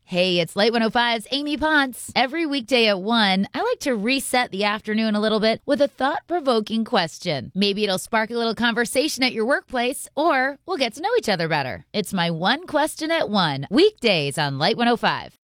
Hey, it's Light 105's Amy Ponce. Every weekday at 1, I like to reset the afternoon a little bit with a thought-provoking question. Maybe it'll spark a little conversation at your workplace, or we'll get to know each other better. It's my one question at 1, weekdays on Light 105.